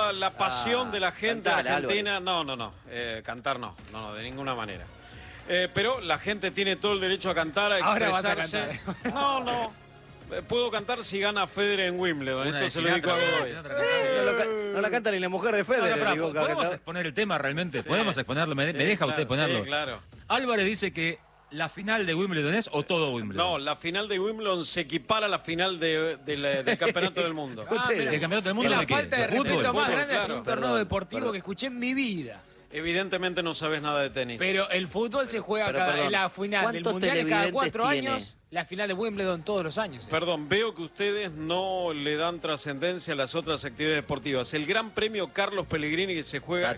la pasión de la gente Cantala, argentina. No, cantar no, de ninguna manera. Pero la gente tiene todo el derecho a cantar, a expresarse. Ahora vas a cantar. No. Puedo cantar si gana Federer en Wimbledon. Esto se lo digo a Godoy. No la canta ni la mujer de Federer. ¿Podemos exponer el tema realmente? Sí. ¿Podemos exponerlo? ¿Me deja claro, usted ponerlo? Sí, claro. Álvarez dice que la final de Wimbledon es o todo Wimbledon. No, la final de Wimbledon se equipara a la final del Campeonato del Mundo. ¿El campeonato del mundo Es de la qué? falta de ¿De fútbol? respeto más Fútbol, grande hacia claro. un torneo Perdón, deportivo perdón. que escuché en mi vida. Evidentemente no sabes nada de tenis. Pero el fútbol se juega pero, cada, perdón, en la final del ¿cuántos Mundial es cada 4 televidentes años, la final de Wimbledon todos los años. Perdón, veo que ustedes no le dan trascendencia a las otras actividades deportivas. El Gran Premio Carlos Pellegrini que se juega,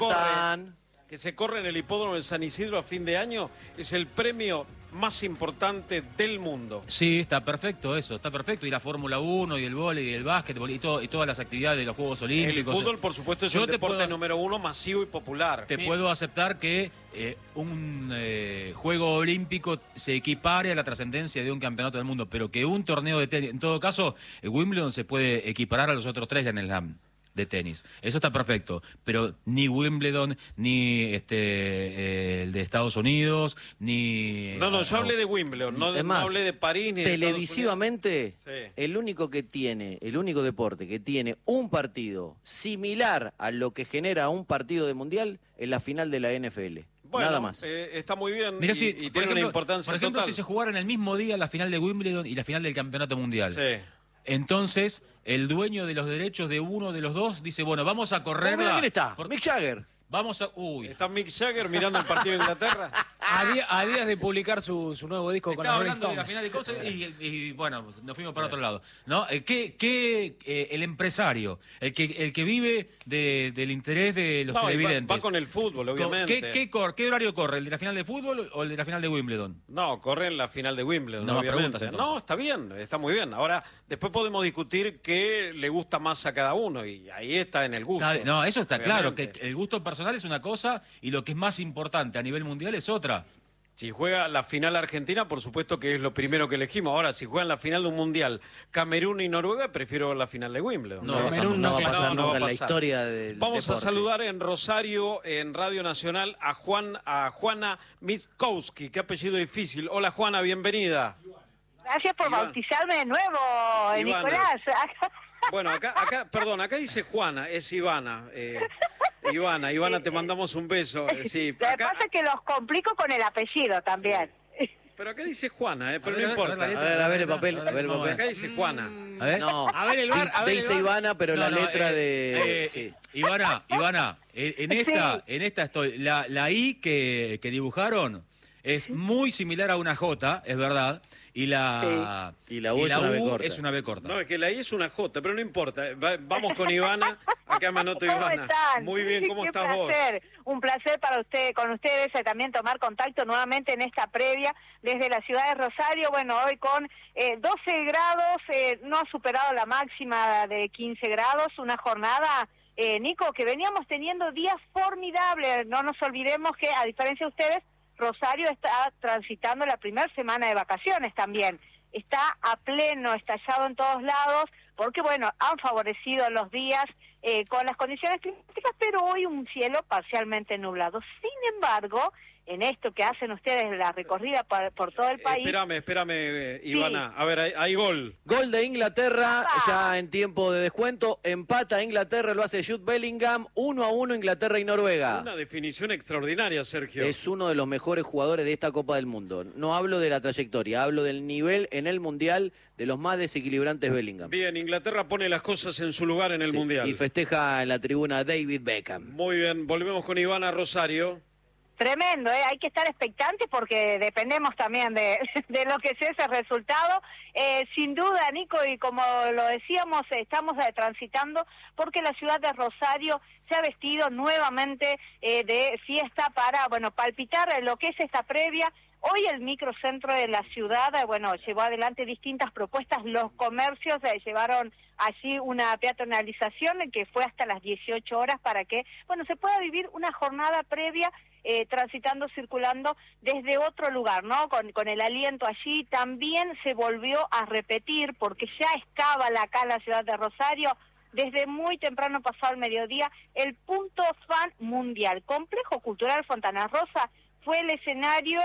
que se corre en el hipódromo de San Isidro a fin de año, es el premio más importante del mundo. Sí, está perfecto eso, está perfecto. Y la Fórmula 1, y el vóley, y el básquetbol, y todas las actividades de los Juegos El Olímpicos. fútbol, por supuesto, es Yo el te deporte puedo- número uno masivo y popular. Te puedo aceptar que un juego olímpico se equipare a la trascendencia de un campeonato del mundo, pero que un torneo de tenis, en todo caso, Wimbledon se puede equiparar a los otros 3 Grand Slam de tenis. Eso está perfecto, pero ni Wimbledon, ni el de Estados Unidos, ni... No, yo hablé de Wimbledon, no Es más, hablé de París ni de televisivamente, Estados Unidos. Sí. el único deporte que tiene un partido similar a lo que genera un partido de mundial es la final de la NFL. Bueno, Nada más. Está muy bien Mirá, y por tiene una ejemplo, importancia por ejemplo, total. si se jugaran el mismo día la final de Wimbledon y la final del Campeonato Mundial. Sí. Entonces, el dueño de los derechos de uno de los dos dice, bueno, vamos a correrla. ¿Quién está? por- Mick Jagger. Vamos a... Uy. ¿Está Mick Jagger mirando el partido de Inglaterra? A días de publicar su nuevo disco con Estaba los Rolling hablando de la Stones. final de cosas y, bueno, nos fuimos para otro lado. ¿No? El empresario, el que vive del interés de los No, y televidentes. va con el fútbol, obviamente. ¿Qué horario corre? ¿El de la final de fútbol o el de la final de Wimbledon? No, corre en la final de Wimbledon, No más obviamente. preguntas, entonces. No, está bien, está muy bien. Ahora, después podemos discutir qué le gusta más a cada uno y ahí está en el gusto. No, eso está claro, que obviamente. el gusto personal es una cosa y lo que es más importante a nivel mundial es otra. Si juega la final Argentina, por supuesto que es lo primero que elegimos. Ahora, si juegan la final de un mundial Camerún y Noruega, prefiero la final de Wimbledon. No va a pasar Camerún No va a claro, pasar no va nunca a en la pasar. historia del Vamos a deporte. saludar en Rosario, en Radio Nacional, a Juana Miskowski. Qué apellido difícil. Hola, Juana, bienvenida. Gracias por Iván. bautizarme de nuevo, Ivana. Nicolás. Bueno, acá dice Juana, es Ivana. Ivana, te mandamos un beso. Sí, Lo que acá, pasa es que los complico con el apellido también. pero acá dice Juana, pero A ver, no importa. a ver la letra. A ver el papel, a ver el Vamos a ver. Acá papel. dice Juana. A ver. No, A ver el bar, a ver el dice bar. Ivana, pero la letra de... sí. Ivana, en esta estoy. La I que dibujaron es muy similar a una J, es verdad, y la Y la U es una B corta. es una B corta. No, es que la I es una J, pero no importa. Vamos con Ivana. Acá me anoto ¿Cómo Ivana. están? Muy bien, ¿cómo Qué estás placer. Un placer para usted, con ustedes también tomar contacto nuevamente en esta previa desde la ciudad de Rosario. Bueno, hoy con 12 grados, no ha superado la máxima de 15 grados, una jornada, Nico, que veníamos teniendo días formidables. No nos olvidemos que, a diferencia de ustedes, Rosario está transitando la primera semana de vacaciones también. Está a pleno, estallado en todos lados, porque, bueno, han favorecido los días con las condiciones climáticas, pero hoy un cielo parcialmente nublado. Sin embargo, en esto que hacen ustedes, la recorrida por todo el país... Espérame, Ivana. A ver, hay gol. Gol de Inglaterra, ¡Papá! ya en tiempo de descuento. Empata Inglaterra, lo hace Jude Bellingham. 1-1 Inglaterra y Noruega. Una definición extraordinaria, Sergio. Es uno de los mejores jugadores de esta Copa del Mundo. No hablo de la trayectoria, hablo del nivel en el Mundial de los más desequilibrantes Bellingham. Bien, Inglaterra pone las cosas en su lugar en el Sí, Mundial. y festeja en la tribuna David Beckham. Muy bien, volvemos con Ivana Rosario. Tremendo, hay que estar expectantes porque dependemos también de lo que sea ese resultado. Sin duda, Nico, y como lo decíamos, estamos transitando porque la ciudad de Rosario se ha vestido nuevamente de fiesta para, bueno, palpitar lo que es esta previa. Hoy el microcentro de la ciudad, bueno, llevó adelante distintas propuestas. Los comercios llevaron allí una peatonalización que fue hasta las 18 horas para que, bueno, se pueda vivir una jornada previa transitando, circulando desde otro lugar, ¿no? Con el aliento allí. También se volvió a repetir, porque ya es cábala acá en la ciudad de Rosario, desde muy temprano, pasado el mediodía, el Punto Fan Mundial. Complejo Cultural Fontana Rosa fue el escenario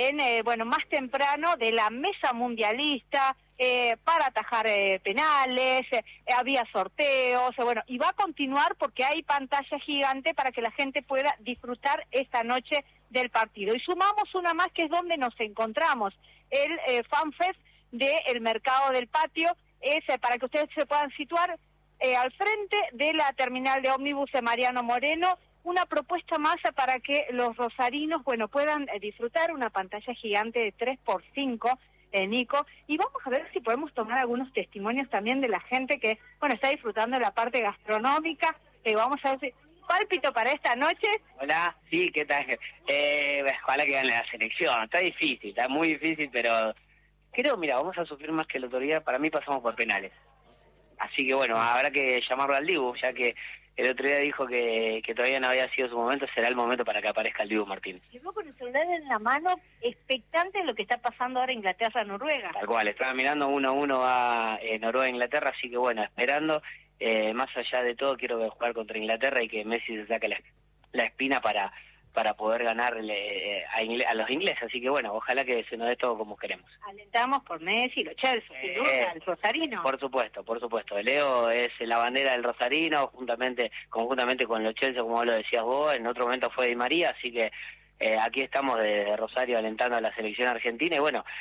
más temprano de la mesa mundialista, para atajar penales, había sorteos, y va a continuar porque hay pantalla gigante para que la gente pueda disfrutar esta noche del partido. Y sumamos una más, que es donde nos encontramos, el FanFest del Mercado del Patio, para que ustedes se puedan situar al frente de la terminal de ómnibus de Mariano Moreno, una propuesta más para que los rosarinos, puedan disfrutar una pantalla gigante de 3x5, Nico, y vamos a ver si podemos tomar algunos testimonios también de la gente que, está disfrutando de la parte gastronómica. Vamos a ver si... ¿Pálpito para esta noche? Hola, sí, ¿qué tal? Ojalá que gane la selección. Está difícil, está muy difícil, pero creo, vamos a sufrir más que el otro día. Para mí pasamos por penales. Así que habrá que llamarlo al Dibu, ya que el otro día dijo que todavía no había sido su momento. Será el momento para que aparezca el Dibu Martínez. Llegó con el celular en la mano, expectante de lo que está pasando ahora Inglaterra-Noruega. Tal cual, estaba mirando 1-1 a Noruega-Inglaterra, así que esperando. Más allá de todo, quiero jugar contra Inglaterra y que Messi se saque la espina para poder ganarle a los ingleses. Así que ojalá que se nos dé todo como queremos. Alentamos por Messi, los Chelsea, sin duda, el rosarino. Por supuesto. Leo es la bandera del rosarino, conjuntamente con los Chelsea, como lo decías vos. En otro momento fue Di María, así que aquí estamos de Rosario alentando a la selección argentina.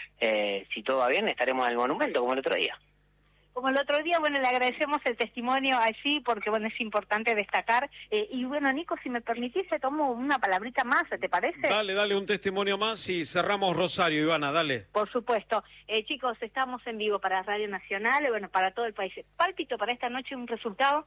Y si todo va bien, estaremos en el Monumento como el otro día. Como el otro día, le agradecemos el testimonio allí, porque, es importante destacar. Nico, si me permitís, te tomo una palabrita más, ¿te parece? Dale un testimonio más y cerramos Rosario, Ivana, dale. Por supuesto. Chicos, estamos en vivo para Radio Nacional, para todo el país. Pálpito para esta noche, un resultado.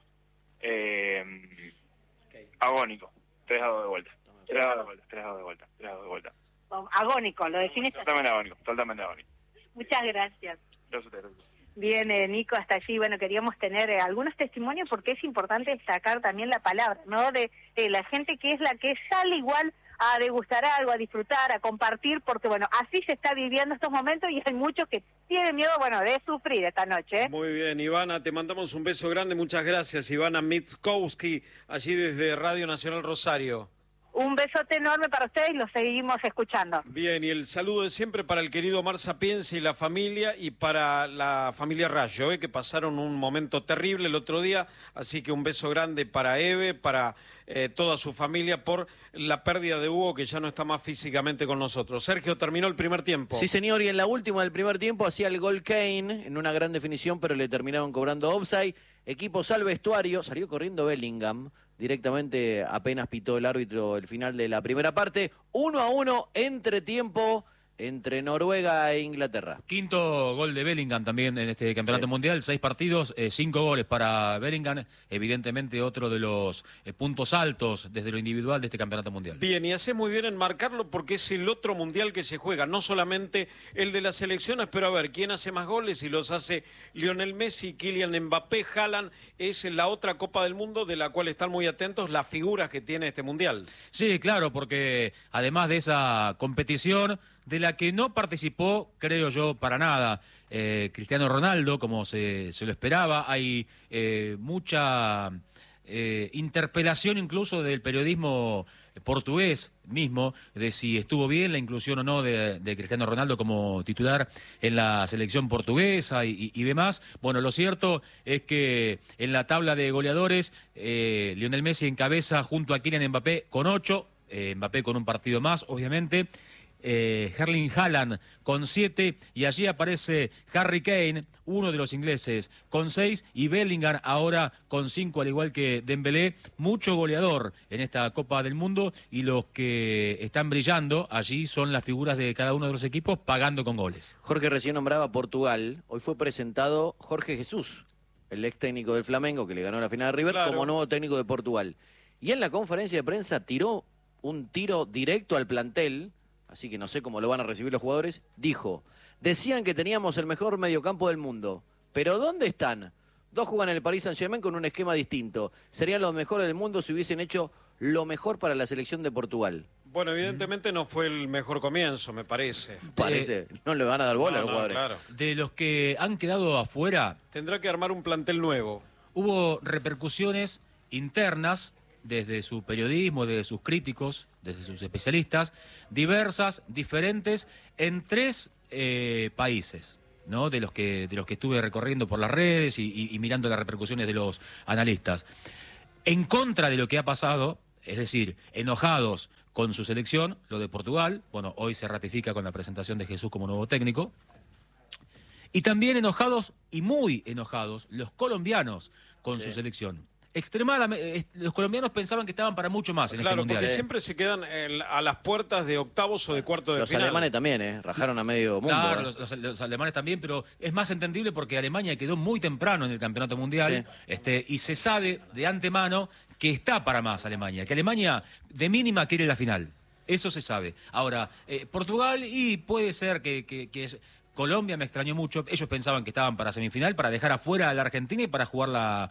Agónico. 3-2 de vuelta. 3-2 de vuelta. Agónico, lo definiste. Totalmente agónico. Muchas gracias. Gracias. Bien, Nico, hasta allí, queríamos tener algunos testimonios, porque es importante destacar también la palabra, ¿no? De la gente que es la que sale igual a degustar algo, a disfrutar, a compartir, porque, así se está viviendo estos momentos y hay muchos que tienen miedo, de sufrir esta noche, ¿eh? Muy bien, Ivana, te mandamos un beso grande, muchas gracias, Ivana Mitkowski, allí desde Radio Nacional Rosario. Un besote enorme para ustedes y los seguimos escuchando. Bien, y el saludo de siempre para el querido Omar Sapienza y la familia, y para la familia Rayo, que pasaron un momento terrible el otro día, así que un beso grande para Eve, para toda su familia, por la pérdida de Hugo, que ya no está más físicamente con nosotros. Sergio, terminó el primer tiempo. Sí, señor, y en la última del primer tiempo hacía el gol Kane, en una gran definición, pero le terminaron cobrando offside. Equipos al vestuario, salió corriendo Bellingham, directamente apenas pitó el árbitro el final de la primera parte. 1-1, entretiempo entre Noruega e Inglaterra. Quinto gol de Bellingham también en este campeonato mundial, 6 partidos, 5 goles para Bellingham, evidentemente otro de los puntos altos desde lo individual de este campeonato mundial. Bien, y hace muy bien en marcarlo, porque es el otro mundial que se juega, no solamente el de las selecciones, pero a ver, ¿quién hace más goles? Y los hace Lionel Messi, Kylian Mbappé, Haaland. Es la otra Copa del Mundo de la cual están muy atentos las figuras que tiene este mundial. Sí, claro, porque además de esa competición, de la que no participó, creo yo, para nada, Cristiano Ronaldo, como se lo esperaba. Hay mucha interpelación incluso del periodismo portugués mismo, de si estuvo bien la inclusión o no de Cristiano Ronaldo como titular en la selección portuguesa y demás. Bueno, lo cierto es que en la tabla de goleadores, Lionel Messi encabeza junto a Kylian Mbappé con 8, Mbappé con un partido más, obviamente. Erling Haaland con 7, y allí aparece Harry Kane, uno de los ingleses, con 6, y Bellingham ahora con 5, al igual que Dembélé. Mucho goleador en esta Copa del Mundo, y los que están brillando allí son las figuras de cada uno de los equipos, pagando con goles. Jorge recién nombraba Portugal. Hoy fue presentado Jorge Jesús, el ex técnico del Flamengo, que le ganó la final a River, claro, como nuevo técnico de Portugal. Y en la conferencia de prensa tiró un tiro directo al plantel, así que no sé cómo lo van a recibir los jugadores. Dijo: decían que teníamos el mejor mediocampo del mundo, pero ¿dónde están? 2 juegan en el Paris Saint-Germain con un esquema distinto. Serían los mejores del mundo si hubiesen hecho lo mejor para la selección de Portugal. Bueno, evidentemente no fue el mejor comienzo, me parece. Parece, no le van a dar bola a los jugadores. Claro. De los que han quedado afuera, tendrá que armar un plantel nuevo. hubo repercusiones internas desde su periodismo, desde sus críticos, desde sus especialistas, diversas, diferentes, en 3 países, ¿no? De los que estuve recorriendo por las redes y mirando las repercusiones de los analistas. En contra de lo que ha pasado, es decir, enojados con su selección, lo de Portugal, bueno, hoy se ratifica con la presentación de Jesús como nuevo técnico, y también enojados y muy enojados los colombianos con su selección. Extremadamente, los colombianos pensaban que estaban para mucho más en este mundial. Porque siempre se quedan a las puertas de octavos o de cuartos de final. Los alemanes también, rajaron a medio mundo. Claro, los alemanes también, pero es más entendible porque Alemania quedó muy temprano en el campeonato mundial, y se sabe de antemano que está para más Alemania, que Alemania de mínima quiere la final. Eso se sabe. Ahora, Portugal, y puede ser que Colombia me extrañó mucho. Ellos pensaban que estaban para semifinal, para dejar afuera a la Argentina y para jugar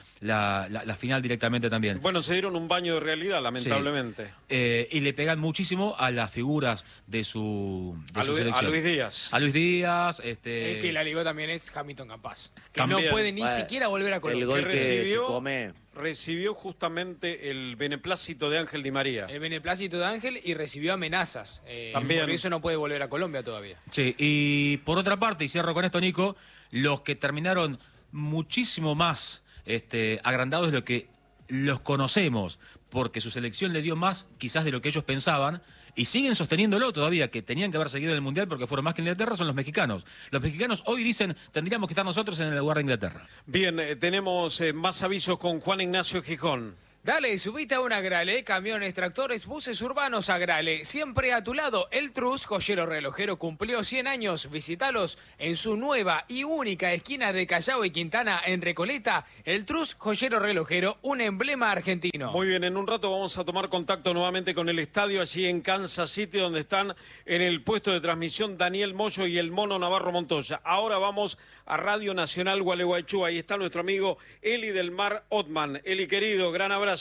la final directamente también. Bueno, se dieron un baño de realidad, lamentablemente. Sí. Y le pegan muchísimo a las figuras de su selección. A Luis Díaz. A Luis Díaz. El que la ligó también es Hamilton Campas, que también no puede ni siquiera volver a Colombia. El gol que se come... Recibió justamente el beneplácito de Ángel Di María. El beneplácito de Ángel y recibió amenazas. También. Por eso no puede volver a Colombia todavía. Sí, y por otra parte, y cierro con esto, Nico, los que terminaron muchísimo más agrandados de lo que los conocemos, porque su selección le dio más quizás de lo que ellos pensaban, y siguen sosteniéndolo todavía, que tenían que haber seguido en el Mundial porque fueron más que Inglaterra, son los mexicanos. Los mexicanos hoy dicen, tendríamos que estar nosotros en el lugar de Inglaterra. Bien, tenemos más avisos con Juan Ignacio Gijón. Dale, subite a una Agrale, camiones, tractores, buses urbanos Agrale. Siempre a tu lado, El Trus, joyero relojero, cumplió 100 años. Visítalos en su nueva y única esquina de Callao y Quintana, en Recoleta. El Trus, joyero relojero, un emblema argentino. Muy bien, en un rato vamos a tomar contacto nuevamente con el estadio allí en Kansas City, donde están en el puesto de transmisión Daniel Moyo y el Mono Navarro Montoya. Ahora vamos a Radio Nacional Gualeguaychú. Ahí está nuestro amigo Eli del Mar Otman. Eli, querido, gran abrazo.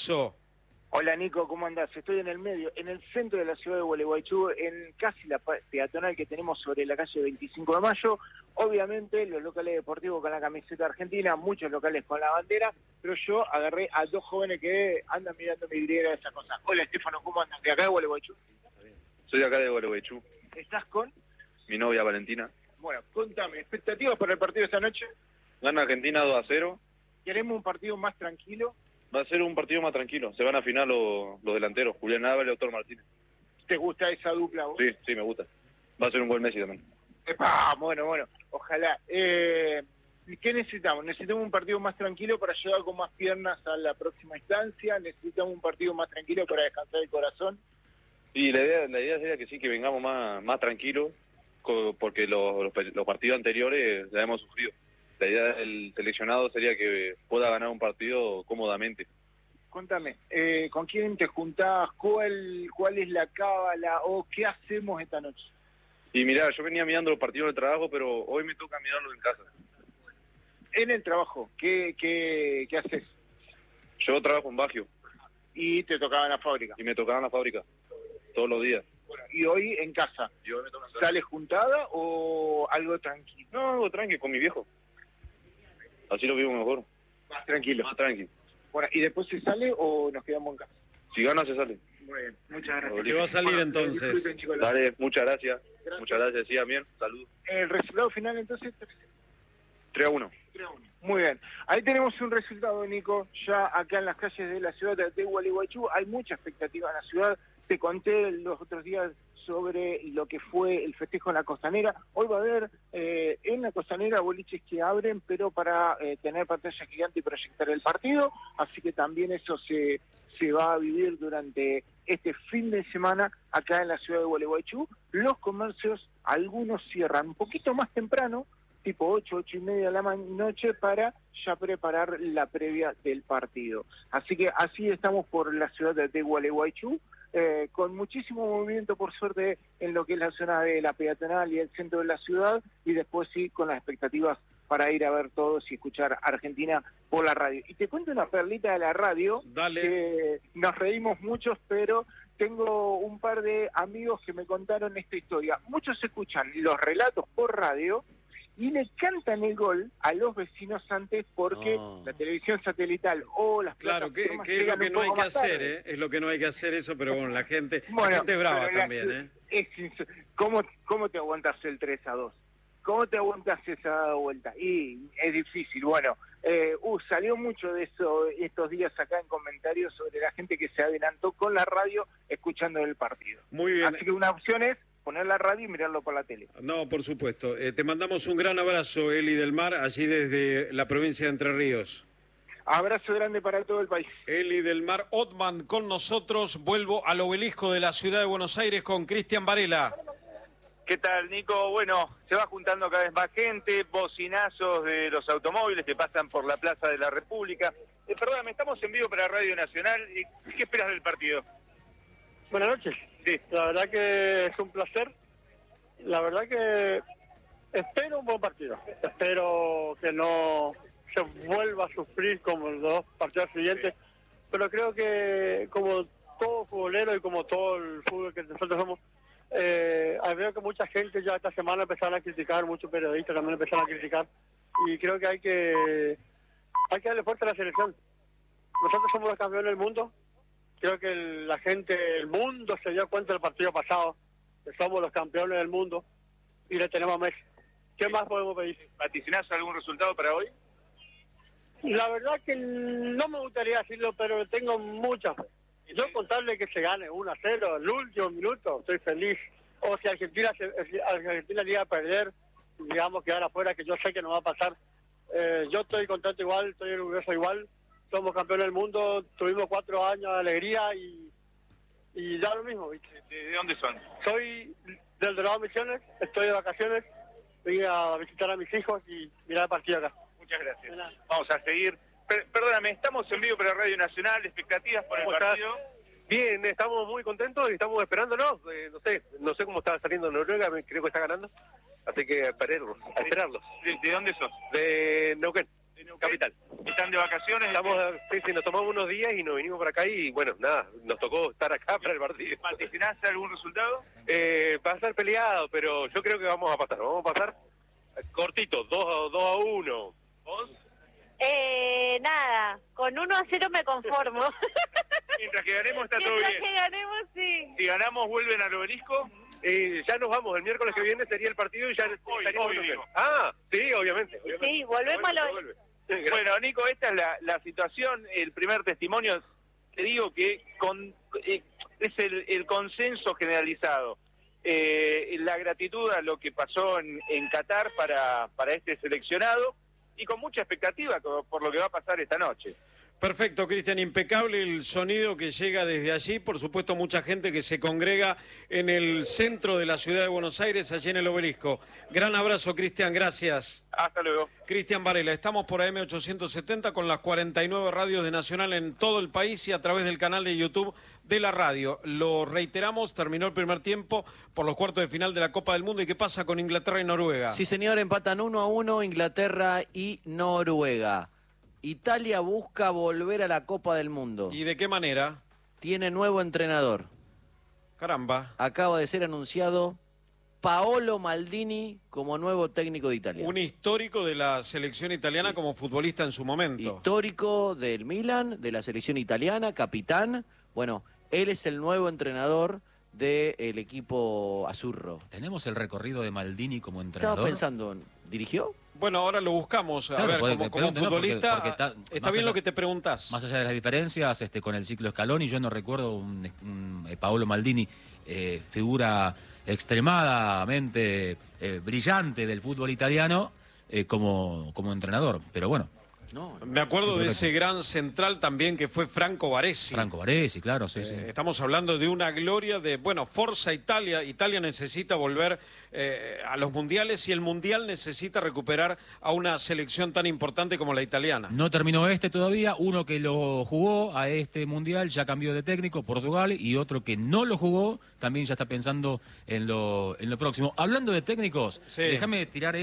Hola Nico, ¿cómo andás? Estoy en el medio, en el centro de la ciudad de Gualeguaychú, en casi la peatonal que tenemos sobre la calle 25 de Mayo. Obviamente los locales deportivos con la camiseta argentina, muchos locales con la bandera, pero yo agarré a 2 jóvenes que andan mirando mi vidriera de esa cosa. Hola Estefano, ¿cómo andas? ¿De acá de Gualeguaychú? Soy de acá de Gualeguaychú. ¿Estás con? Mi novia Valentina. Bueno, contame, ¿expectativas para el partido de esta noche? Gana Argentina 2-0. ¿Queremos un partido más tranquilo? Va a ser un partido más tranquilo. Se van a afinar los delanteros, Julián Álvarez y Autor Martínez. ¿Te gusta esa dupla vos? Sí, me gusta. Va a ser un gol Messi también. Bueno, ojalá. ¿Qué necesitamos? ¿Necesitamos un partido más tranquilo para llegar con más piernas a la próxima instancia? ¿Necesitamos un partido más tranquilo para descansar el corazón? Sí, la idea sería que sí, que vengamos más tranquilos, porque los partidos anteriores la hemos sufrido. La idea del seleccionado sería que pueda ganar un partido cómodamente. Contame, ¿con quién te juntás? ¿Cuál es la cábala? ¿O qué hacemos esta noche? Y mirá, yo venía mirando los partidos del trabajo, pero hoy me toca mirarlos en casa. En el trabajo, ¿qué haces? Yo trabajo en Baggio. ¿Y te tocaba en la fábrica? Y me tocaba en la fábrica, todos los días. Bueno, ¿y hoy en casa? Y hoy me toca en casa. ¿Sales juntada o algo tranquilo? No, algo tranqui, con mi viejo. Así lo vivo mejor. Más tranquilo. Más tranqui. Bueno, ¿y después se sale o nos quedamos en casa? Si gana, se sale. Muy bien, muchas gracias. Se va a salir entonces. Disfruten, chicos. Dale, muchas gracias. Muchas gracias, sí, bien. Saludos. El resultado final entonces 3-1. 3-1. Muy bien. Ahí tenemos un resultado, Nico. Ya acá en las calles de la ciudad de Gualeguaychú hay mucha expectativa en la ciudad. Te conté los otros días sobre lo que fue el festejo en la Costanera. Hoy va a haber en la Costanera boliches que abren, pero para tener pantalla gigante y proyectar el partido, así que también eso se va a vivir durante este fin de semana acá en la ciudad de Gualeguaychú. Los comercios, algunos cierran un poquito más temprano, tipo 8:30 de la noche, para ya preparar la previa del partido. Así que así estamos por la ciudad de Gualeguaychú, con muchísimo movimiento, por suerte, en lo que es la zona de la peatonal y el centro de la ciudad, y después sí, con las expectativas para ir a ver todos y escuchar Argentina por la radio. Y te cuento una perlita de la radio. Dale. Que nos reímos muchos, pero tengo un par de amigos que me contaron esta historia. Muchos escuchan los relatos por radio y le cantan el gol a los vecinos antes porque la televisión satelital o las plataformas que es lo que no hay que hacer, es lo que no hay que hacer eso, pero bueno, la gente es brava también, ¿Cómo te aguantas el 3-2? ¿Cómo te aguantas esa vuelta? Y es difícil. Bueno, salió mucho de eso estos días acá en comentarios sobre la gente que se adelantó con la radio escuchando el partido. Muy bien. Así que una opción es poner la radio y mirarlo por la tele. No, por supuesto. Te mandamos un gran abrazo, Eli del Mar, allí desde la provincia de Entre Ríos. Abrazo grande para todo el país. Eli del Mar Otman con nosotros. Vuelvo al obelisco de la ciudad de Buenos Aires con Cristian Varela. ¿Qué tal, Nico? Bueno, se va juntando cada vez más gente, bocinazos de los automóviles que pasan por la Plaza de la República. Perdóname, estamos en vivo para Radio Nacional. ¿Qué esperas del partido? Buenas noches. Sí. La verdad que es un placer. La verdad que espero un buen partido. Espero que no se vuelva a sufrir como los dos partidos siguientes. Sí. Pero creo que como todo futbolero y como todo el fútbol que nosotros somos, veo que mucha gente ya esta semana empezaron a criticar, muchos periodistas también empezaron a criticar, y creo que hay que darle fuerza a la selección. Nosotros somos los campeones del mundo. Creo que la gente, el mundo se dio cuenta del partido pasado, que somos los campeones del mundo y le tenemos a Messi. ¿Qué más podemos pedir? ¿Vaticinás algún resultado para hoy? La verdad que no me gustaría decirlo, pero tengo mucha fe. Yo contarle que se gane 1-0 el último minuto, estoy feliz. O si Argentina llega a perder, digamos quedar afuera, que yo sé que no va a pasar. Yo estoy contento igual, estoy orgulloso igual. Somos campeones del mundo, tuvimos 4 años de alegría y da lo mismo, ¿viste? ¿De dónde son? Soy del Dorado Misiones, estoy de vacaciones, vine a visitar a mis hijos y mirar el partido acá. Muchas gracias. Vamos a seguir. Perdóname, estamos en vivo para Radio Nacional, expectativas por el partido. Bien, estamos muy contentos y estamos esperándonos. No sé cómo está saliendo Noruega, creo que está ganando. Así que a esperarlos. ¿De dónde sos? De Neuquén, capital. ¿Están de vacaciones? Sí, nos tomamos unos días y nos vinimos por acá y bueno, nada, nos tocó estar acá para el partido. ¿Vaticinás algún resultado? Va a ser peleado, pero yo creo que vamos a pasar cortito, 2-1. ¿Vos? Nada, con 1-0 me conformo. Mientras que ganemos está todo bien. Mientras que ganemos, sí. Si ganamos, ¿vuelven al obelisco? Ya nos vamos, el miércoles que viene sería el partido y ya estaríamos. Sí, obviamente. Sí, volvemos a lo... Bueno, Nico, esta es la situación, el primer testimonio. Te digo que es el consenso generalizado. La gratitud a lo que pasó en Qatar para este seleccionado y con mucha expectativa por lo que va a pasar esta noche. Perfecto, Cristian, impecable el sonido que llega desde allí, por supuesto mucha gente que se congrega en el centro de la ciudad de Buenos Aires, allí en el obelisco. Gran abrazo, Cristian, gracias. Hasta luego. Cristian Varela, estamos por AM870 con las 49 radios de Nacional en todo el país y a través del canal de YouTube de la radio. Lo reiteramos, terminó el primer tiempo por los cuartos de final de la Copa del Mundo. ¿Y qué pasa con Inglaterra y Noruega? Sí, señor, empatan 1-1 Inglaterra y Noruega. Italia busca volver a la Copa del Mundo. ¿Y de qué manera? Tiene nuevo entrenador. Caramba. Acaba de ser anunciado Paolo Maldini como nuevo técnico de Italia. Un histórico de la selección italiana como futbolista en su momento. Histórico del Milan, de la selección italiana, capitán. Bueno, él es el nuevo entrenador del equipo azurro. ¿Tenemos el recorrido de Maldini como entrenador? Estaba pensando, ¿dirigió? Bueno, ahora lo buscamos. A ver, como futbolista, está bien lo que te preguntás. Más allá de las diferencias con el ciclo Scaloni, yo no recuerdo un Paolo Maldini, figura extremadamente brillante del fútbol italiano como entrenador, pero bueno. No, me acuerdo de ese gran central también que fue Franco Baresi. Franco Baresi, claro, sí, sí. Estamos hablando de una gloria de, Forza Italia. Italia necesita volver a los mundiales y el mundial necesita recuperar a una selección tan importante como la italiana. No terminó todavía, uno que lo jugó a este mundial ya cambió de técnico, Portugal, y otro que no lo jugó también ya está pensando en lo próximo. Hablando de técnicos, sí. Déjame tirar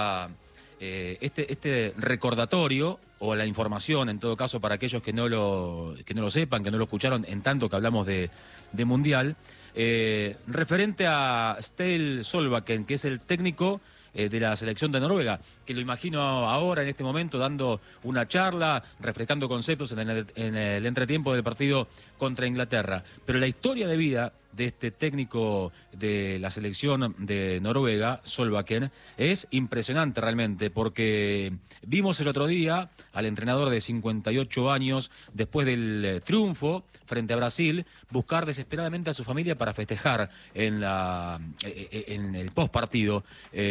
este recordatorio o la información en todo caso para aquellos que no lo sepan, que no lo escucharon en tanto que hablamos de Mundial, referente a Ståle Solbakken, que es el técnico de la selección de Noruega, que lo imagino ahora, en este momento, dando una charla, refrescando conceptos en el entretiempo del partido contra Inglaterra. Pero la historia de vida de este técnico de la selección de Noruega, Solbakken, es impresionante realmente, porque vimos el otro día al entrenador de 58 años, después del triunfo frente a Brasil, buscar desesperadamente a su familia para festejar en el postpartido,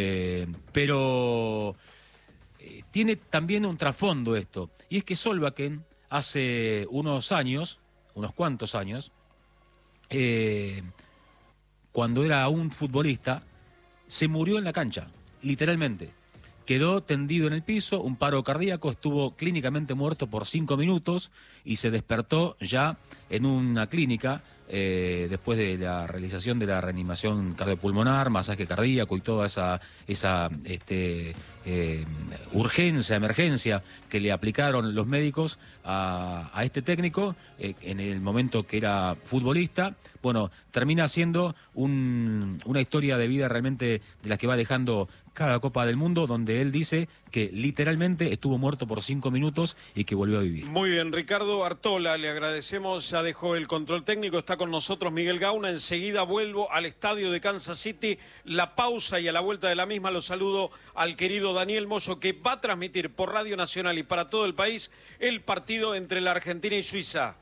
pero tiene también un trasfondo esto, y es que Solbakken hace unos cuantos años, cuando era un futbolista, se murió en la cancha, literalmente. Quedó tendido en el piso, un paro cardíaco, estuvo clínicamente muerto por 5 minutos y se despertó ya en una clínica después de la realización de la reanimación cardiopulmonar, masaje cardíaco y toda esa emergencia que le aplicaron los médicos a este técnico en el momento que era futbolista. Bueno, termina siendo una historia de vida realmente de las que va dejando cada Copa del Mundo, donde él dice que literalmente estuvo muerto por 5 minutos y que volvió a vivir. Muy bien, Ricardo Artola, le agradecemos, ya dejó el control técnico, está con nosotros Miguel Gauna. Enseguida vuelvo al estadio de Kansas City, la pausa, y a la vuelta de la misma lo saludo al querido Daniel Moyo, que va a transmitir por Radio Nacional y para todo el país el partido entre la Argentina y Suiza.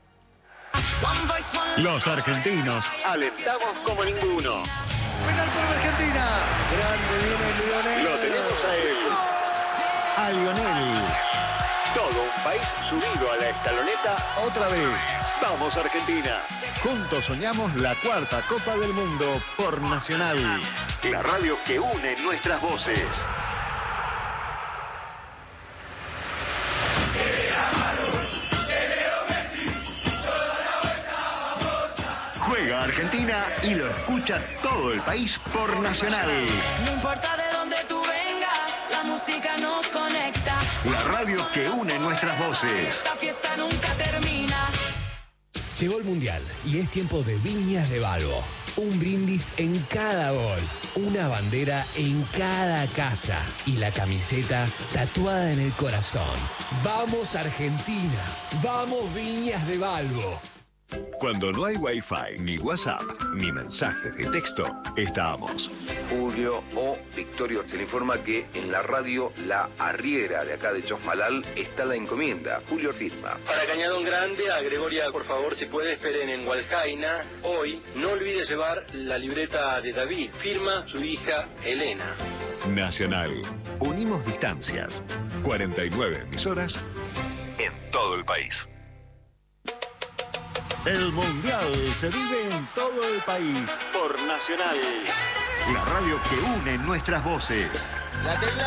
Los argentinos alentamos como ninguno. Penal por la Argentina. Grande viene Lionel. Lo tenemos a él. A Lionel. Todo un país subido a la escaloneta otra vez. Vamos Argentina. Juntos soñamos la 4ª Copa del Mundo por Nacional. La radio que une nuestras voces. Juega Argentina y lo escucha todo el país por Nacional. No importa de dónde tú vengas, la música nos conecta. La radio que une nuestras voces. Esta fiesta nunca termina. Llegó el Mundial y es tiempo de Viñas de Balbo. Un brindis en cada gol, una bandera en cada casa y la camiseta tatuada en el corazón. ¡Vamos Argentina! ¡Vamos Viñas de Balbo! Cuando no hay Wi-Fi, ni WhatsApp, ni mensajes de texto, estamos. Julio o Victorio, se le informa que en la radio La Arriera de acá de Chosmalal está la encomienda. Julio firma. Para Cañadón Grande, a Gregoria, por favor, si puede, esperen en Hualjaina. Hoy, no olvide llevar la libreta de David. Firma su hija Elena. Nacional. Unimos distancias. 49 emisoras en todo el país. El Mundial se vive en todo el país por Nacional. La radio que une nuestras voces.